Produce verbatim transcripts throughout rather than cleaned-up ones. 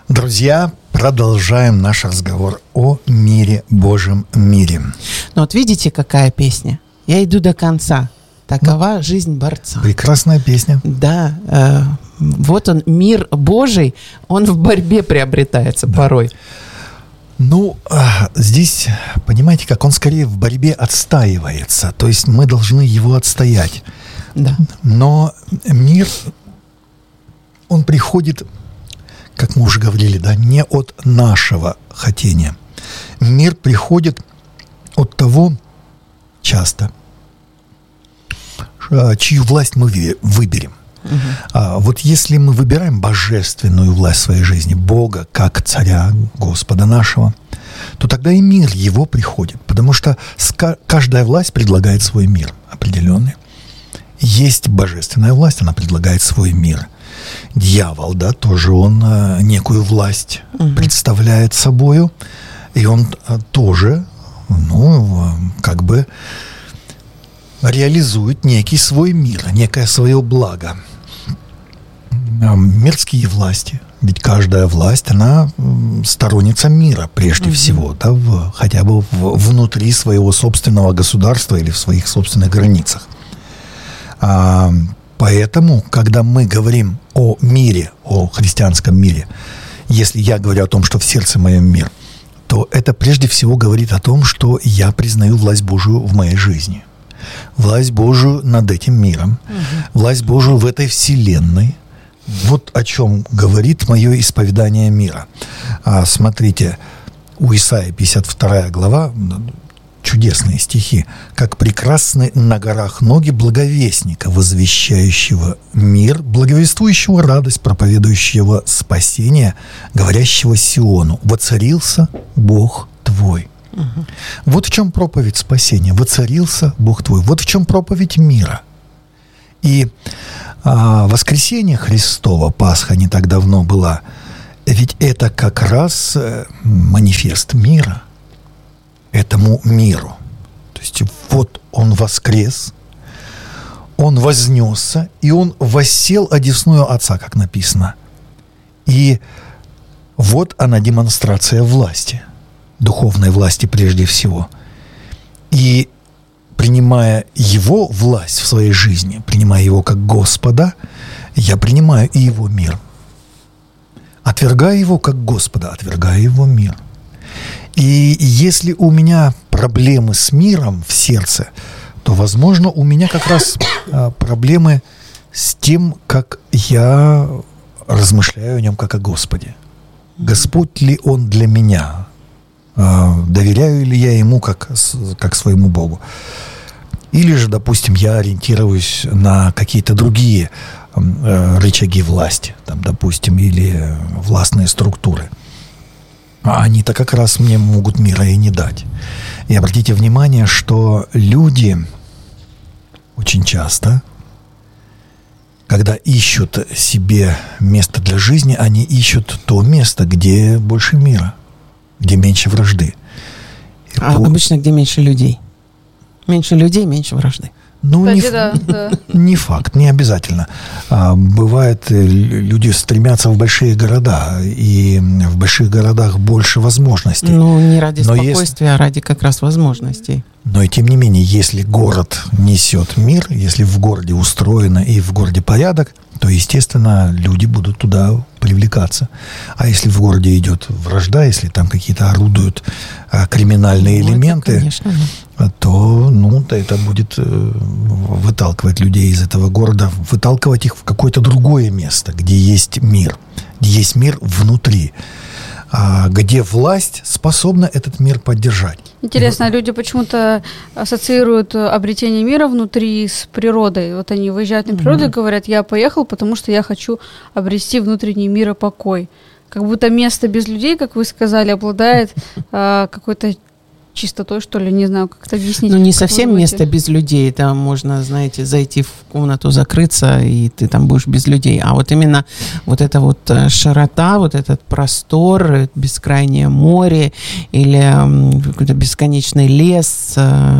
Друзья, продолжаем наш разговор о мире, Божьем мире. Ну вот видите, какая песня? «Я иду до конца. Такова ну, жизнь борца». Прекрасная песня. Да. Э, вот он, мир Божий, он в борьбе приобретается да. порой. Ну, здесь, понимаете, как он скорее в борьбе отстаивается. То есть мы должны его отстоять. Да. Но мир, он приходит, как мы уже говорили, да, не от нашего хотения. Мир приходит от того, часто, чью власть мы выберем. Угу. А вот если мы выбираем божественную власть в своей жизни, Бога как царя, Господа нашего, то тогда и мир его приходит. Потому что каждая власть предлагает свой мир определенный. Есть божественная власть, она предлагает свой мир. Дьявол, да, тоже он а, некую власть угу. представляет собою. И он а, тоже, ну, как бы реализует некий свой мир, некое свое благо. Мирские власти, ведь каждая власть, она сторонница мира прежде mm-hmm. всего, да, в, хотя бы в, внутри своего собственного государства или в своих собственных границах. А, поэтому, когда мы говорим о мире, о христианском мире, если я говорю о том, что в сердце моем мир, то это прежде всего говорит о том, что я признаю власть Божию в моей жизни. Власть Божию над этим миром, угу. власть Божию в этой вселенной. Вот о чем говорит мое исповедание мира. А, смотрите, у Исаии пятьдесят вторая глава, чудесные стихи. «Как прекрасны на горах ноги благовестника, возвещающего мир, благовествующего радость, проповедующего спасение, говорящего Сиону: воцарился Бог твой». Угу. Вот в чем проповедь спасения. Воцарился Бог твой. Вот в чем проповедь мира. И а, воскресение Христово, Пасха не так давно была, ведь это как раз манифест мира этому миру. То есть вот он воскрес, он вознесся, и он воссел одесную Отца, как написано. И вот она демонстрация власти. Духовной власти прежде всего. И принимая Его власть в своей жизни, принимая Его как Господа, я принимаю и Его мир. Отвергая Его как Господа, отвергая Его мир. И если у меня проблемы с миром в сердце, то, возможно, у меня как раз а, проблемы с тем, как я размышляю о Нем как о Господе. Господь ли Он для меня? Доверяю ли я Ему как, как своему Богу? Или же, допустим, я ориентируюсь на какие-то другие э, рычаги власти, там, допустим, или властные структуры. А они-то как раз мне могут мира и не дать. И обратите внимание, что люди очень часто, когда ищут себе место для жизни, они ищут то место, где больше мира, где меньше вражды. А по... обычно где меньше людей? Меньше людей, меньше вражды. Ну, Кстати, не, да, да. не факт, не обязательно. А, бывает, люди стремятся в большие города, и в больших городах больше возможностей. Ну, не ради но спокойствия, если... а ради как раз возможностей. Но и тем не менее, если город несет мир, если в городе устроено и в городе порядок, то, естественно, люди будут туда привлекаться. А если в городе идет вражда, если там какие-то орудуют а, криминальные ну, элементы, это, конечно, да. то ну, это будет э, выталкивать людей из этого города, выталкивать их в какое-то другое место, где есть мир, где есть мир внутри, а, где власть способна этот мир поддержать. Интересно, люди почему-то ассоциируют обретение мира внутри с природой. Вот они выезжают на природу mm-hmm. и говорят: я поехал, потому что я хочу обрести внутренний мир и покой. Как будто место без людей, как вы сказали, обладает э, какой-то чистотой, что ли, не знаю, как это объяснить. Ну, не совсем место без людей. Там можно, знаете, зайти в комнату, закрыться, и ты там будешь без людей. А вот именно вот эта вот широта, вот этот простор, бескрайнее море или какой-то бесконечный лес,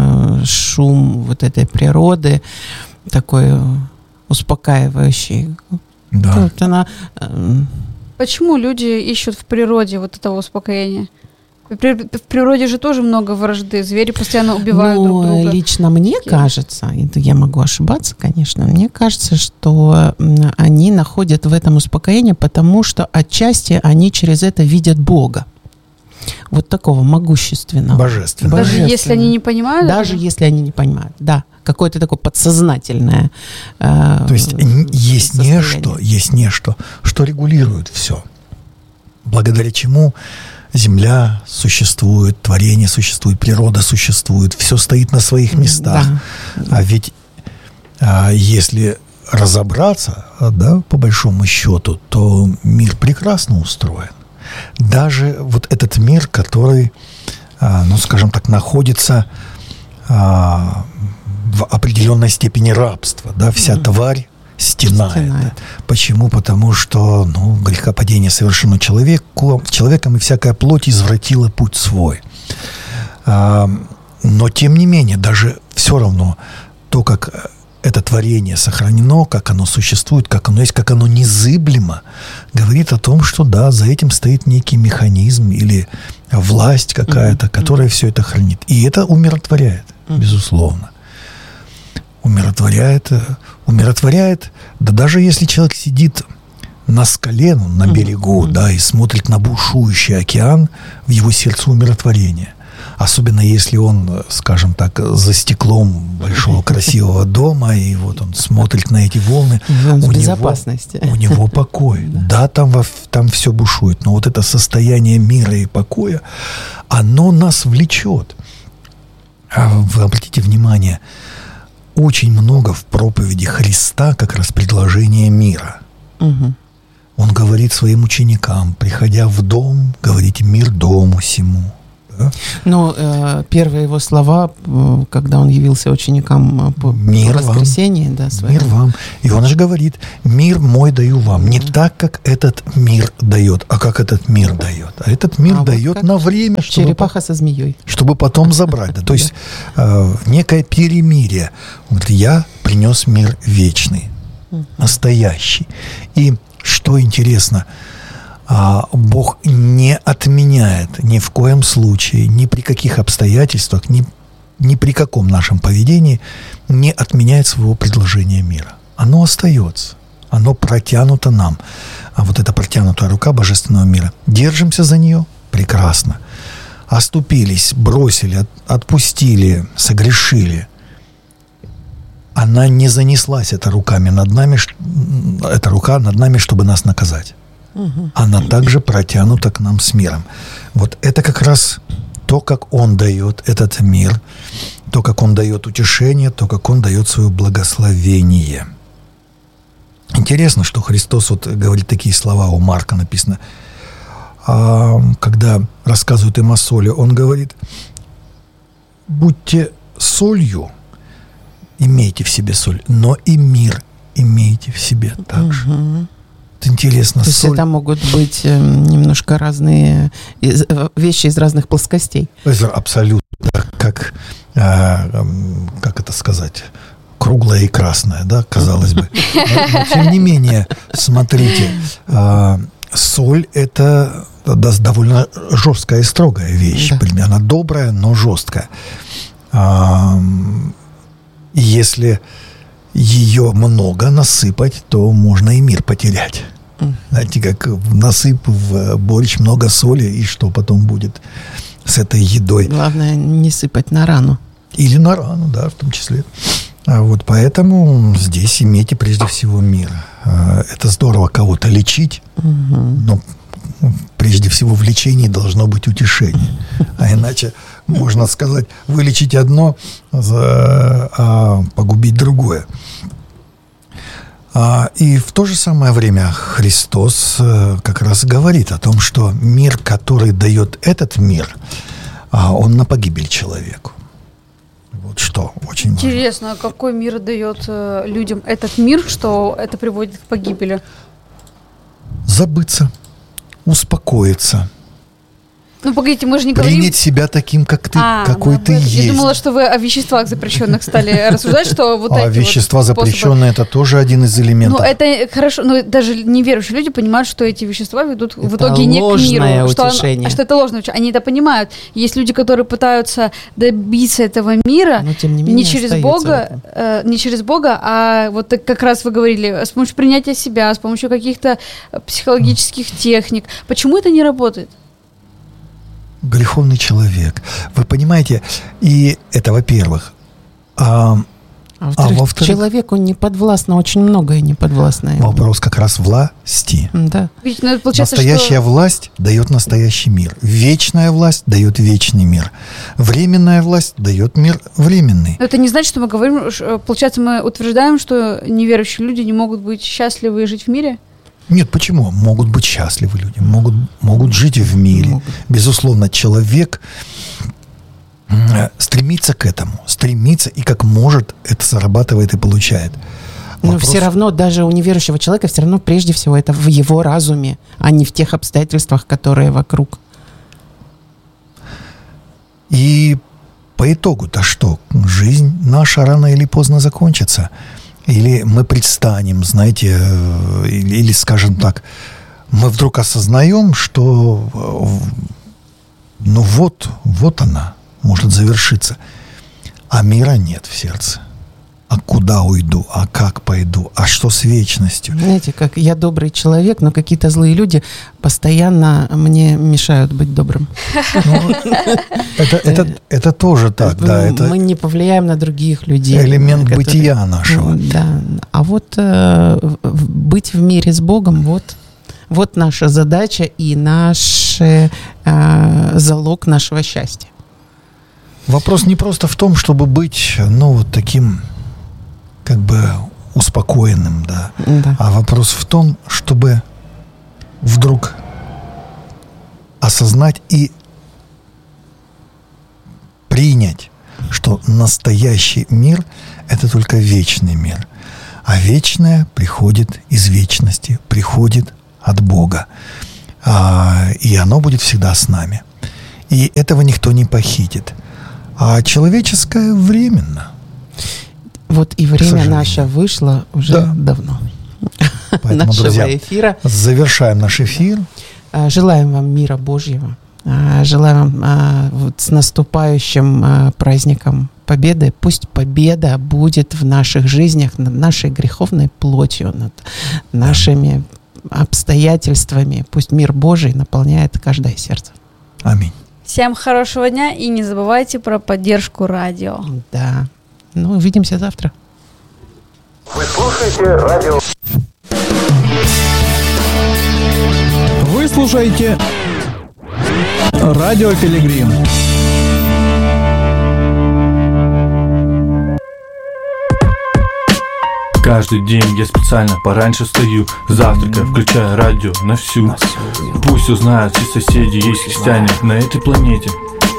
шум вот этой природы, такой успокаивающий. Да. Вот она... Почему люди ищут в природе вот этого успокоения? В природе же тоже много вражды, звери постоянно убивают ну, друг друга. Лично мне okay. кажется, это я могу ошибаться, конечно, мне кажется, что они находят в этом успокоение, потому что отчасти они через это видят Бога. Вот такого могущественного. Божественного. Даже Божественного. Если они не понимают? Даже это? Если они не понимают, да. Какое-то такое подсознательное э, То есть есть нечто, есть нечто, что регулирует все. Благодаря чему Земля существует, творение существует, природа существует, все стоит на своих местах. Да. А ведь а, если разобраться, да, по большому счету, то мир прекрасно устроен. Даже вот этот мир, который, а, ну, скажем так, находится а, в определенной степени рабства, да, вся mm-hmm. тварь стенает. стенает. Почему? Потому что, ну, грехопадение совершено человеку, человеком, и всякая плоть извратила путь свой. А, но, тем не менее, даже все равно то, как это творение сохранено, как оно существует, как оно есть, как оно незыблемо, говорит о том, что да, за этим стоит некий механизм или власть какая-то, mm-hmm. которая все это хранит. И это умиротворяет, mm-hmm. безусловно. Умиротворяет, умиротворяет, да даже если человек сидит на скале, ну, на берегу, mm-hmm. да, и смотрит на бушующий океан, в его сердце умиротворение. Особенно если он, скажем так, за стеклом большого красивого дома, и вот он смотрит на эти волны. Он в безопасности. У него покой. Да, там, во, там все бушует, но вот это состояние мира и покоя, оно нас влечет. А вы обратите внимание, очень много в проповеди Христа как раз предложения мира. Угу. Он говорит своим ученикам, приходя в дом, говорите мир дому сему. Да? Но э, первые его слова, когда он явился ученикам по мир воскресенье, да, мир вам. И он же говорит, мир мой даю вам. Не mm-hmm. так, как этот мир дает, а как этот мир дает. А этот мир а дает вот на время, чтобы, черепаха со змеей. Чтобы потом забрать. Да. То есть э, некое перемирие. Он говорит, я принес мир вечный, mm-hmm. настоящий. И что интересно, Бог не отменяет ни в коем случае, ни при каких обстоятельствах, ни, ни при каком нашем поведении не отменяет своего предложения мира. Оно остается, оно протянуто нам. А вот эта протянутая рука божественного мира, держимся за нее, прекрасно. Оступились, бросили, отпустили, согрешили. Она не занеслась, эта руками над нами, эта рука над нами, чтобы нас наказать. Она также протянута к нам с миром. Вот это как раз то, как Он дает этот мир, то, как Он дает утешение, то, как Он дает свое благословение. Интересно, что Христос вот говорит такие слова, у Марка написано, когда рассказывают им о соли, Он говорит, будьте солью, имейте в себе соль, но и мир имейте в себе также. Угу. Это интересно. То есть соль... это могут быть э, немножко разные из, вещи из разных плоскостей. Абсолютно. Как, э, как это сказать? Круглое и красное, да, казалось бы. Но, но тем не менее, смотрите, э, соль – это довольно жесткая и строгая вещь. Да. Она добрая, но жесткая. Э, если ее много насыпать, то можно и мир потерять. Mm. Знаете, как насыпь в борщ много соли, и что потом будет с этой едой? Главное, не сыпать на рану. Или на рану, да, в том числе. А вот поэтому здесь имейте прежде всего мир. Это здорово кого-то лечить, mm-hmm. но прежде всего в лечении должно быть утешение. А иначе можно сказать, вылечить одно, а погубить другое. И в то же самое время Христос как раз говорит о том, что мир, который дает этот мир, он на погибель человеку. Вот что очень важно. Интересно, какой мир дает людям этот мир, что это приводит к погибели? Забыться, успокоиться. Ну, погодите, мы же не говорим... Принять себя таким, как ты, а, какой да, ты вы... есть. Я думала, что вы о веществах запрещенных стали рассуждать, что вот а эти вещества вот запрещенные, это тоже один из элементов. Ну, это хорошо, но даже неверующие люди понимают, что эти вещества ведут это в итоге не к миру. Что, утешение. что это ложное утешение. Они это понимают. Есть люди, которые пытаются добиться этого мира но, тем не, менее, не через Бога, э, не через Бога, а вот как раз вы говорили, с помощью принятия себя, с помощью каких-то психологических техник. Почему это не работает? Греховный человек. Вы понимаете, и это во-первых. А, а, во-вторых, а во-вторых, человек, он не подвластно, очень многое не подвластно ему. Вопрос как раз власти. Да. Ведь, ну, настоящая что... власть дает настоящий мир. Вечная власть дает вечный мир. Временная власть дает мир временный. Но это не значит, что мы говорим, получается, мы утверждаем, что неверующие люди не могут быть счастливы и жить в мире? Нет, почему? Могут быть счастливы люди, могут, могут жить в мире. Могут. Безусловно, человек стремится к этому, стремится и как может это зарабатывает и получает. Но Вопрос... все равно даже у неверующего человека все равно прежде всего это в его разуме, а не в тех обстоятельствах, которые вокруг. И по итогу-то что? Жизнь наша рано или поздно закончится. Или мы предстанем, знаете, или, или, скажем так, мы вдруг осознаем, что ну вот, вот она может завершиться, а мира нет в сердце. А куда уйду, а как пойду, а что с вечностью? Знаете, как я добрый человек, но какие-то злые люди постоянно мне мешают быть добрым. Ну, это, это, это тоже так, да. Это мы не повлияем на других людей. Элемент которые, бытия нашего. Да. А вот э, быть в мире с Богом, вот, вот наша задача и наш э, залог нашего счастья. Вопрос не просто в том, чтобы быть, ну, вот таким... как бы успокоенным, да. да. А вопрос в том, чтобы вдруг осознать и принять, что настоящий мир – это только вечный мир. А вечное приходит из вечности, приходит от Бога. А, и оно будет всегда с нами. И этого никто не похитит. А человеческое временно. Вот и время наше вышло уже да. давно. Поэтому, нашего друзья, эфира. Завершаем наш эфир. Желаем вам мира Божьего. Желаем вам вот, с наступающим праздником Победы. Пусть победа будет в наших жизнях над нашей греховной плотью, над нашими обстоятельствами. Пусть мир Божий наполняет каждое сердце. Аминь. Всем хорошего дня и не забывайте про поддержку радио. Да. Ну, увидимся завтра. Вы слушаете радио. Вы слушаете Радио Пилигрим. Каждый день я специально пораньше встаю, завтракаю, включаю радио на всю. Пусть узнают все соседи, есть христиане на этой планете.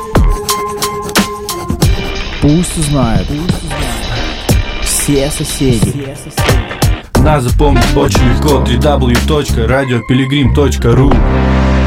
Пусть узнают все соседи. Нас запомнить очень легко. дабл ю дабл ю дабл ю точка радио пилигрим точка ру.